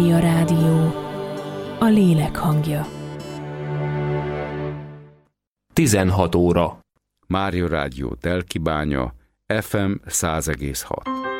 A rádió, a lélek hangja. 16 óra. Mária Rádió Telkibánya, FM 100,6.